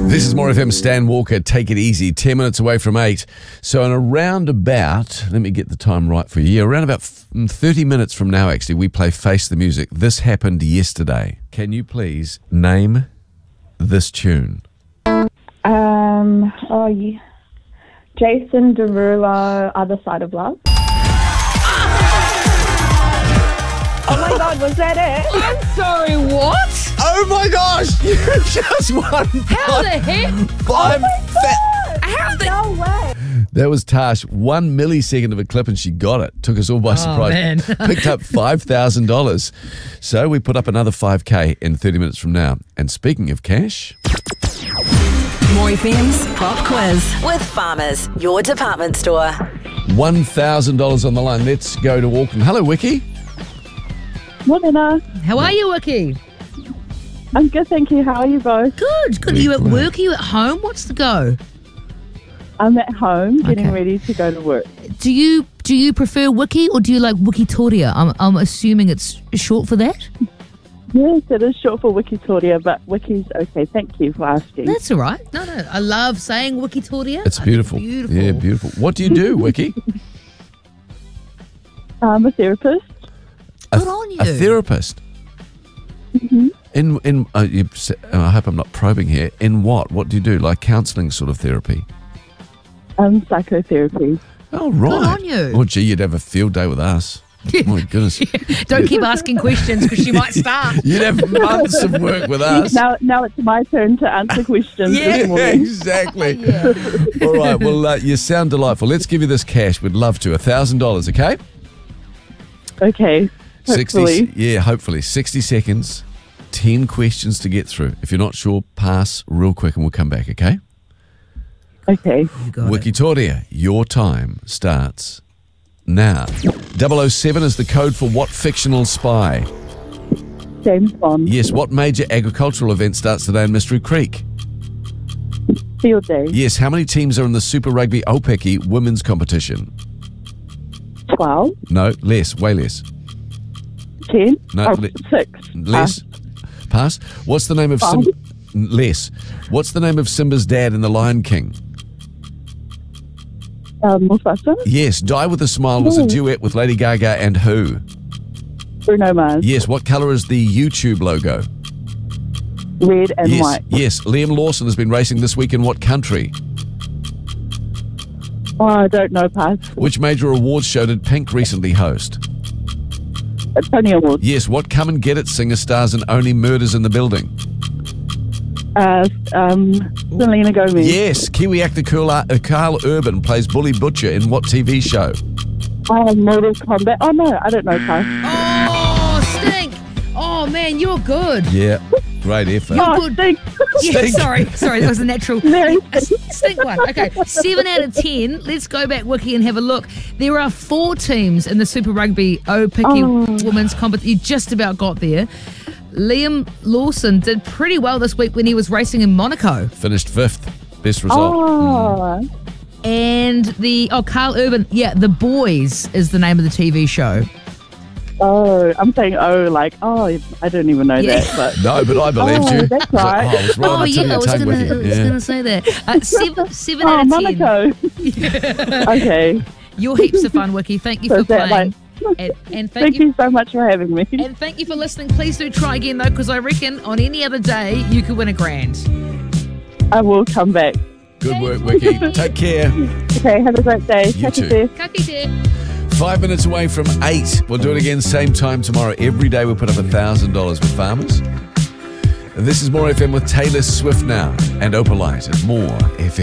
This is More FM, Stan Walker, Take It Easy, 10 minutes away from 8. So in around about, let me get the time right for you. Yeah, around about 30 minutes from now, actually, we play Face the Music. This happened yesterday. Can you please name this tune? Jason Derulo, Other Side of Love. Oh my God, was that it? I'm sorry, what? Oh my gosh, you just won. How the heck? No way. That was Tash. 1 millisecond of a clip and she got it. Took us all by surprise. Man. Picked up $5,000. So we put up another 5K in 30 minutes from now. And speaking of cash... More FM's Pop Quiz with Farmers, your department store. $1,000 on the line. Let's go to Auckland. Hello, Wiki. Morning. How are you, Wiki? I'm good, thank you. How are you both? Good. Are you at work? Are you at home? What's the go? I'm at home getting Okay. ready to go to work. Do you prefer Wiki or do you like Wikitoria? I'm assuming it's short for that. Yes, it is short for Wikitoria, but Wiki's okay. Thank you for asking. That's all right. No. I love saying Wikitoria. It's beautiful. Beautiful. Yeah, beautiful. What do you do, Wiki? I'm a therapist. Good on you. A therapist? In I hope I'm not probing here. In what? What do you do? Like counselling sort of therapy? Psychotherapy. Oh, right. Good on you. Oh, gee, you'd have a field day with us. My goodness. Don't keep asking questions because she might start. You'd have months of work with us. Now it's my turn to answer questions Yeah. this morning. Exactly. All right. Well, you sound delightful. Let's give you this cash. We'd love to. $1,000, okay? Okay. Hopefully. Hopefully. 60 seconds, 10 questions to get through. If you're not sure, pass real quick and we'll come back, okay? Okay. You got it. Wikitoria, your time starts now. 007 is the code for what fictional spy? James Bond. Yes, what major agricultural event starts today in Mystery Creek? Field day. Yes, how many teams are in the Super Rugby Aupiki women's competition? 12. No, less, way less. 10. No, 6. Less. Pass. What's the name of Five. Less. What's the name of Simba's dad in The Lion King? Mufasa. Yes, Die With a Smile was a duet with Lady Gaga and who? Bruno Mars. Yes, what colour is the YouTube logo? Red and Yes, white. yes. Liam Lawson has been racing this week in what country? Oh, I don't know, pass. Which major awards show did Pink recently host? Tony Awards. Yes, what Come and Get It singer stars in Only Murders in the Building? Selena Gomez. Yes, Kiwi actor Carl Urban plays Bully Butcher in what TV show? Mortal Kombat. Oh, no, I don't know, pass. Oh, stink. Oh, man, you're good. Yeah, great effort. You're Oh, good. thanks. Yeah, sorry, that was a natural. Very A stink one. Okay, 7 out of 10. Let's go back, Wiki, and have a look. There are 4 teams in the Super Rugby Aupiki women's competition. You just about got there. Liam Lawson did pretty well this week when he was racing in Monaco. Finished 5th. Best result. Oh, And Carl Urban, The Boys is the name of the TV show. I'm saying I don't even know Yeah. that, but No, but I believed you. that's I was like, right. I was right on the tip of I your was tongue with you. going to say that. 7 out of 10. Monaco. Okay. You're heaps of fun, Wiki. Thank you So for is that playing. And Thank you so much for having me. And thank you for listening. Please do try again, though, because I reckon on any other day you could win $1,000. I will come back. Good work, Wiki. Take care. Okay, have a great day. You Take too. care. Kaki te. 5 minutes away from 8. We'll do it again same time tomorrow. Every day we'll put up $1,000 with Farmers. This is More FM with Taylor Swift now and Opalite at More FM.